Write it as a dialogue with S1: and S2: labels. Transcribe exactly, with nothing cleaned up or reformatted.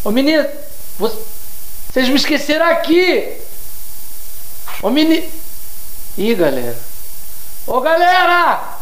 S1: Ô menino, vocês me esqueceram aqui. Ô menino. Ih, galera. Ô galera!